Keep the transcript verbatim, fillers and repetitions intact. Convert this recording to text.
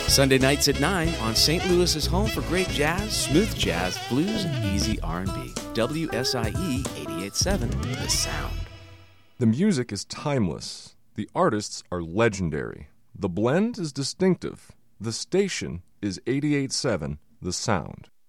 Sunday nights at nine on Saint Louis's home for great jazz, smooth jazz, blues, and easy R and B. W S I E eighty-eight point seven, The Sound. The music is timeless. The artists are legendary. The blend is distinctive. The station is eighty-eight point seven, The Sound.